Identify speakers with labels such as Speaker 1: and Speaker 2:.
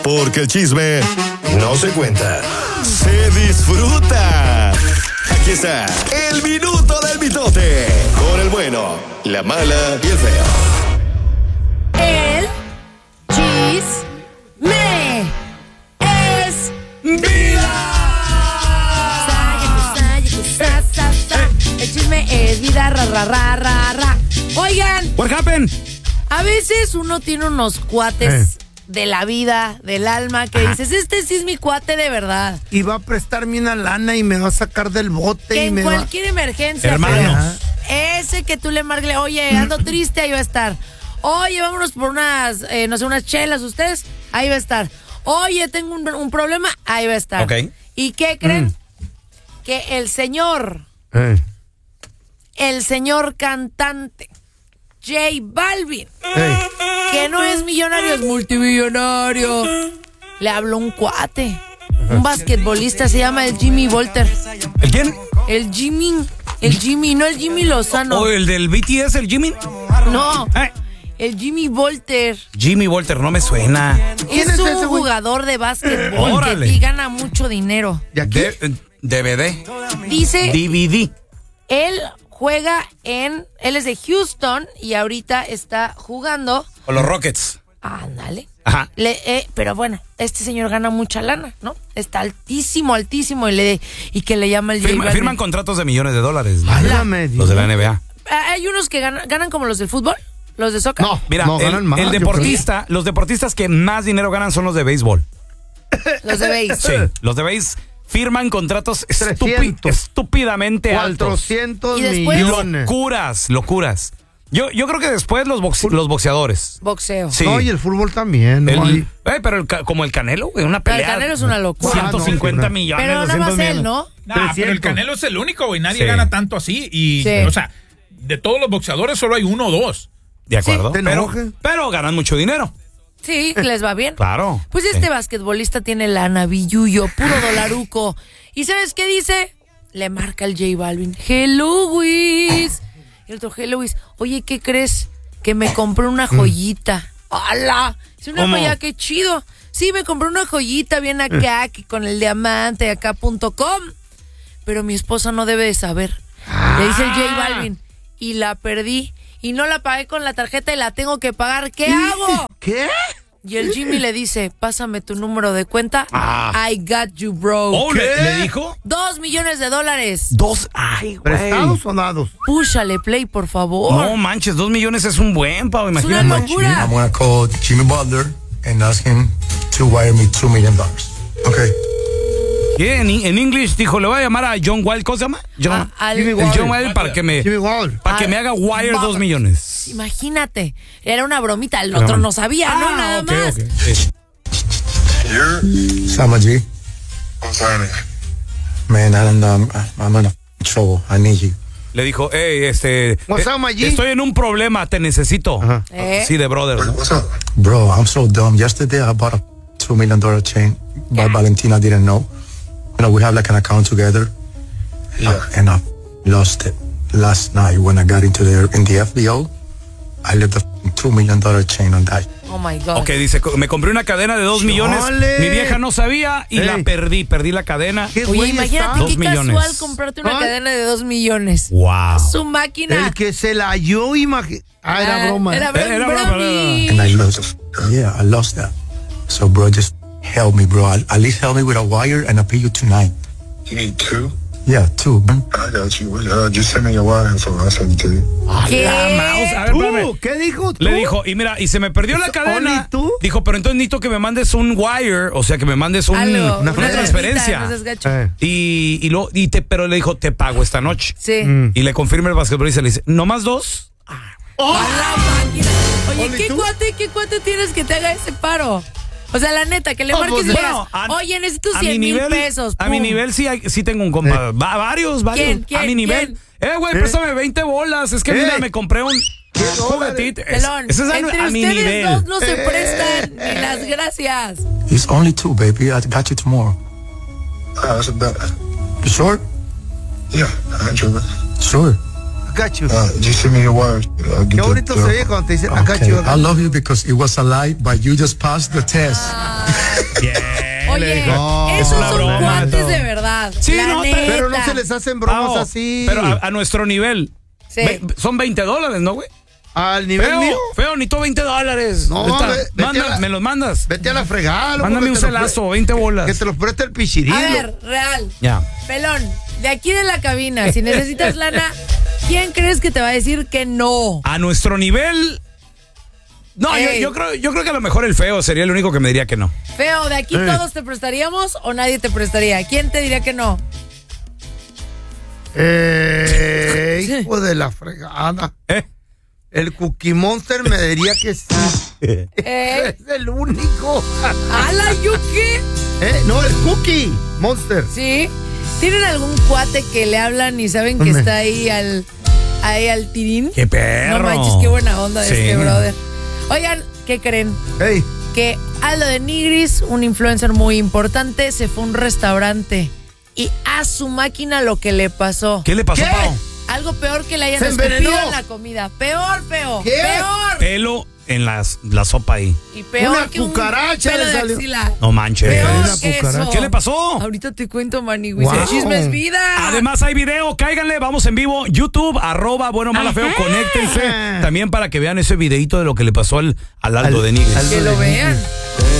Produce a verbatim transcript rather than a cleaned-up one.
Speaker 1: Porque el chisme no se cuenta, se disfruta. Aquí está el minuto del mitote, con el bueno, la mala y el feo.
Speaker 2: El chisme es vida. El chisme es vida, ra, ra, ra, ra, ra. Oigan,
Speaker 3: What happened?
Speaker 2: a veces uno tiene unos cuates eh. de la vida, del alma, que Ajá. dices, este sí es mi cuate de verdad.
Speaker 4: Y va a prestarme una lana y me va a sacar del bote.
Speaker 2: Que
Speaker 4: y
Speaker 2: en
Speaker 4: me
Speaker 2: cualquier
Speaker 4: va...
Speaker 2: emergencia.
Speaker 3: Hermanos.
Speaker 2: Ese que tú le marques, oye, ando triste, ahí va a estar. Oye, vámonos por unas, eh, no sé, unas chelas, ustedes, ahí va a estar. Oye, tengo un, un problema, ahí va a estar.
Speaker 3: Ok.
Speaker 2: ¿Y qué creen?
Speaker 4: Mm.
Speaker 2: Que el señor,
Speaker 4: Eh.
Speaker 2: el señor cantante, J Balvin,
Speaker 4: Eh.
Speaker 2: que no es millonario, es multimillonario, le habló un cuate, un basquetbolista, se llama el Jimmy Volter.
Speaker 3: ¿El quién?
Speaker 2: El Jimmy, el Jimmy, no el Jimmy Lozano.
Speaker 3: ¿O el del B T S, el Jimmy?
Speaker 2: No,
Speaker 3: Eh.
Speaker 2: el Jimmy Volter.
Speaker 3: Jimmy Volter, no me suena.
Speaker 2: Es
Speaker 4: es
Speaker 2: un
Speaker 4: ese, güey?
Speaker 2: jugador de básquetbol
Speaker 3: Órale.
Speaker 2: que y gana mucho dinero.
Speaker 4: ¿De aquí?
Speaker 3: De, D V D.
Speaker 2: Dice,
Speaker 3: D V D.
Speaker 2: él juega en, él es de Houston y ahorita está jugando.
Speaker 3: O los Rockets.
Speaker 2: Ándale.
Speaker 3: Ajá.
Speaker 2: Le, eh, pero bueno, este señor gana mucha lana, ¿no? Está altísimo, altísimo y le y que le llama el J
Speaker 3: Firma,
Speaker 2: Balvin.
Speaker 3: firman contratos de millones de dólares.
Speaker 4: Válgame Dios.
Speaker 3: Los de la N B A.
Speaker 2: Ah, hay unos que ganan, ganan como los del fútbol, los de soccer.
Speaker 4: No,
Speaker 3: Mira,
Speaker 4: no,
Speaker 3: el,
Speaker 4: ganan más,
Speaker 3: el
Speaker 4: yo
Speaker 3: deportista, los deportistas que más dinero ganan son los de béisbol.
Speaker 2: Los de base.
Speaker 3: Sí, los de béisbol firman contratos estúpi-
Speaker 4: trescientos.
Speaker 3: estúpidamente altos.
Speaker 4: cuatrocientos
Speaker 2: Y después-
Speaker 4: millones.
Speaker 3: Locuras, locuras. Yo, yo creo que después los, box- los boxeadores.
Speaker 2: Boxeo.
Speaker 3: Sí.
Speaker 4: No, y el fútbol también. ¿no?
Speaker 3: El-
Speaker 4: Hay-
Speaker 3: eh, pero el ca- como el Canelo, güey, una
Speaker 2: Pero el
Speaker 3: pelea.
Speaker 2: Canelo es una locura.
Speaker 3: ciento cincuenta
Speaker 4: Ah, no,
Speaker 3: millones,
Speaker 2: Pero nada más
Speaker 3: doscientos
Speaker 2: él,
Speaker 3: millones.
Speaker 2: ¿no?
Speaker 5: Nah, pero el
Speaker 4: trescientos.
Speaker 5: Canelo es el único, güey. Nadie
Speaker 3: Sí.
Speaker 5: gana tanto así. Y,
Speaker 2: Sí.
Speaker 5: o sea, de todos los boxeadores solo hay uno o dos.
Speaker 3: De acuerdo.
Speaker 4: Sí, te
Speaker 3: pero,
Speaker 4: enojes.
Speaker 3: pero ganan mucho dinero.
Speaker 2: Sí, les va bien.
Speaker 3: Claro.
Speaker 2: Pues este
Speaker 3: Sí.
Speaker 2: basquetbolista tiene lana, billuyo, puro dolaruco. ¿Y sabes qué dice? Le marca el J Balvin. Hello, Luis. Y el otro, hello, Luis. Oye, ¿qué crees? Que me compré una joyita. ¡Hala! Es una
Speaker 3: ¿Cómo?
Speaker 2: joya, qué chido. Sí, me compré una joyita bien acá, que con el diamante acá punto com. Pero mi esposa no debe de saber. Le dice el J Balvin. Y la perdí. Y no la pagué con la tarjeta y la tengo que pagar. ¿Qué hago?
Speaker 4: ¿Qué?
Speaker 2: Y el Jimmy le dice, pásame tu número de cuenta.
Speaker 3: Ah.
Speaker 2: I got you, bro.
Speaker 3: Oh, ¿le,
Speaker 4: ¿Qué?
Speaker 3: le dijo?
Speaker 2: Dos millones de dólares.
Speaker 3: Dos. Ay, güey.
Speaker 4: ¿Prestados o dados?
Speaker 2: Púchale play, por favor.
Speaker 3: No manches, dos millones es un buen, pavo,
Speaker 2: es una
Speaker 3: imagínate.
Speaker 2: locura.
Speaker 6: I'm gonna call Jimmy Butler and ask him to wire me two million dollars. Okay.
Speaker 3: ¿Qué? En, en English dijo, le voy a llamar a John Wild, ¿cómo se llama? John,
Speaker 2: A- al-
Speaker 4: Jimmy
Speaker 3: el
Speaker 4: Wilder.
Speaker 3: John Wild para que me,
Speaker 4: Jimmy Wilder.
Speaker 3: para que me haga wire dos millones.
Speaker 2: Imagínate, era una bromita, el otro no sabía, ¿no? Nada
Speaker 3: ok,
Speaker 2: más.
Speaker 3: ok. Sí.
Speaker 6: You're Sama G. I'm sorry. Man, I don't know. I'm, I'm in trouble. I need you.
Speaker 3: Le dijo, hey, este,
Speaker 4: What's
Speaker 3: eh,
Speaker 4: up, my G?
Speaker 3: estoy en un problema, te necesito.
Speaker 4: Ajá.
Speaker 2: Eh.
Speaker 3: Sí, de brother, ¿no?
Speaker 6: What's up? Bro, I'm so dumb. Yesterday I bought a two million dollar chain, but Valentina didn't know. You know, we have like an account together. Yeah. And I lost it last night when I got into the in the F B O. I left a two million dollar chain on that.
Speaker 2: Oh my God.
Speaker 3: Ok, dice, me compré una cadena de dos millones,
Speaker 4: ¡Chole!
Speaker 3: mi vieja no sabía y
Speaker 4: Ey.
Speaker 3: la perdí, perdí la cadena.
Speaker 4: ¿Qué
Speaker 2: Oye,
Speaker 4: güey
Speaker 2: imagínate
Speaker 4: está?
Speaker 3: Dos
Speaker 2: qué
Speaker 3: millones.
Speaker 2: casual comprarte una
Speaker 4: Ay.
Speaker 2: cadena de dos millones.
Speaker 3: Wow.
Speaker 2: Su máquina.
Speaker 4: El que se la halló, imagínate. Ah, era
Speaker 2: Ah,
Speaker 4: broma.
Speaker 2: Era,
Speaker 3: Era
Speaker 2: era
Speaker 3: broma,
Speaker 2: bromi.
Speaker 6: And I lost. Yeah, I lost that. So, bro, just help me, bro. At at least help me with a wire, and I'll pay you tonight.
Speaker 7: You need two?
Speaker 6: Yeah, two.
Speaker 7: I got you. Uh, just send me your wire info. I'll send it to you.
Speaker 2: ¿Qué?
Speaker 3: La mouse. A ver, espérame.
Speaker 4: ¿Tú? ¿Qué dijo tú?
Speaker 3: Le dijo, y mira, y se me perdió la cadena.
Speaker 4: ¿Only tú?
Speaker 3: Dijo, pero entonces necesito que me mandes un wire, o sea, que me mandes un,
Speaker 2: Algo,
Speaker 3: una,
Speaker 4: una
Speaker 3: transferencia.
Speaker 2: transferencia, no seas gacho.
Speaker 4: Eh.
Speaker 3: Y, y, lo, y te, pero le dijo, te pago esta noche.
Speaker 2: Sí.
Speaker 4: Mm.
Speaker 3: Y le confirma el basquetbolista, le dice, ¿no más dos?
Speaker 2: A la máquina. Oye,
Speaker 4: ¿Only
Speaker 2: ¿qué
Speaker 4: tú?
Speaker 2: cuate, qué cuate tienes que te haga ese paro? O sea, la neta, que le
Speaker 4: No,
Speaker 2: marques
Speaker 4: pues,
Speaker 2: y le
Speaker 3: bueno,
Speaker 2: digas,
Speaker 3: a-
Speaker 2: oye, necesito
Speaker 3: a mi
Speaker 2: cien mil
Speaker 3: nivel-
Speaker 2: pesos.
Speaker 3: A mi
Speaker 2: pum.
Speaker 3: nivel sí, hay, sí tengo un compa.
Speaker 4: Eh.
Speaker 3: Va- varios, varios.
Speaker 2: ¿Quién? ¿Quién?
Speaker 3: A mi nivel.
Speaker 2: ¿Quién?
Speaker 3: Eh, güey,
Speaker 4: ¿Eh?
Speaker 3: préstame veinte bolas. Es que
Speaker 4: ¿Eh?
Speaker 3: mira, me compré un
Speaker 4: dólares?
Speaker 3: juguetito. Es-
Speaker 2: Pelón,
Speaker 3: Ese es a,
Speaker 2: entre
Speaker 3: a mi
Speaker 2: ustedes
Speaker 3: nivel.
Speaker 2: dos no se
Speaker 4: Eh.
Speaker 2: prestan ni las gracias.
Speaker 6: It's only two, baby. I got you tomorrow.
Speaker 7: Ah, that's a bet.
Speaker 6: You sure?
Speaker 7: Yeah, I ain't tripping.
Speaker 6: Sure.
Speaker 4: I got you.
Speaker 7: Uh, just send me your wire. I'll get
Speaker 4: Qué
Speaker 7: the-
Speaker 4: bonito
Speaker 7: the-
Speaker 4: se oye cuando te dicen, I got
Speaker 6: Okay,
Speaker 4: you. I
Speaker 6: I
Speaker 4: got you.
Speaker 6: love you because it was a lie, but you just passed the test.
Speaker 3: Bien, le
Speaker 2: Oye,
Speaker 3: dijo.
Speaker 4: No,
Speaker 2: esos
Speaker 3: es una
Speaker 2: son
Speaker 3: broma,
Speaker 2: cuates
Speaker 3: todo.
Speaker 2: de verdad.
Speaker 3: Sí,
Speaker 2: la
Speaker 3: no,
Speaker 2: neta.
Speaker 4: Pero no se les hacen bromas
Speaker 3: Pao,
Speaker 4: así.
Speaker 3: Pero a, a nuestro nivel.
Speaker 2: Sí.
Speaker 3: Ve- son veinte dólares, ¿no, güey?
Speaker 4: Al nivel
Speaker 3: Feo,
Speaker 4: mío.
Speaker 3: feo, ni tú veinte dólares.
Speaker 4: No,
Speaker 3: Ahorita,
Speaker 4: ve- vete
Speaker 3: manda-
Speaker 4: a la-
Speaker 3: me los mandas.
Speaker 4: Vete a la fregada. loco,
Speaker 3: Mándame
Speaker 4: que
Speaker 3: un
Speaker 4: te lo
Speaker 3: celazo,
Speaker 4: pre-
Speaker 3: veinte bolas.
Speaker 4: Que te los preste el pichirilo.
Speaker 2: A ver, real.
Speaker 3: Ya.
Speaker 2: Pelón, de aquí de la cabina, si necesitas lana, ¿quién crees que te va a decir que no?
Speaker 3: A nuestro nivel. No, yo,
Speaker 2: Ey.
Speaker 3: yo creo, yo creo que a lo mejor el feo sería el único que me diría que no.
Speaker 2: Feo, ¿de aquí
Speaker 4: Eh.
Speaker 2: todos te prestaríamos o nadie te prestaría? ¿Quién te diría que no?
Speaker 4: Eh, hijo de la fregada.
Speaker 3: ¿Eh?
Speaker 4: El Cookie Monster me diría que sí.
Speaker 2: ¿Eh?
Speaker 4: Es el único.
Speaker 2: ¿Ala, Yuki?
Speaker 4: Eh, no, el Cookie Monster.
Speaker 2: ¿Sí? ¿Tienen algún cuate que le hablan y saben que
Speaker 4: Hombre.
Speaker 2: está ahí al, ahí al tirín?
Speaker 3: ¡Qué perro!
Speaker 2: No manches, qué buena onda
Speaker 3: Sí.
Speaker 2: este brother. Oigan, ¿qué creen?
Speaker 4: Hey,
Speaker 2: Que Aldo de Nigris, un influencer muy importante, se fue a un restaurante y a su máquina lo que le pasó.
Speaker 3: ¿Qué le pasó,
Speaker 4: ¿Qué?
Speaker 3: Pao?
Speaker 2: Algo peor que le hayan
Speaker 4: Se
Speaker 2: escupido
Speaker 4: envenenó.
Speaker 2: en la comida. Peor, feo.
Speaker 4: ¿Qué?
Speaker 2: Peor.
Speaker 3: Pelo en las, la sopa ahí.
Speaker 2: Y peor
Speaker 4: Una
Speaker 2: que
Speaker 4: cucaracha
Speaker 2: un pelo
Speaker 4: le
Speaker 2: de
Speaker 4: salió.
Speaker 2: axila.
Speaker 3: No manches.
Speaker 2: Peor
Speaker 4: Una
Speaker 2: que
Speaker 4: cucaracha.
Speaker 2: eso.
Speaker 3: ¿Qué le pasó?
Speaker 2: Ahorita te cuento, Manigüis.
Speaker 4: Wow.
Speaker 2: El chisme es vida.
Speaker 3: Además hay video, cáiganle, vamos en vivo, YouTube, arroba bueno, mala, feo, conéctense también para que vean ese videito de lo que le pasó al, al Aldo
Speaker 4: Al-
Speaker 3: de Nigris.
Speaker 4: al-
Speaker 2: Que lo vean.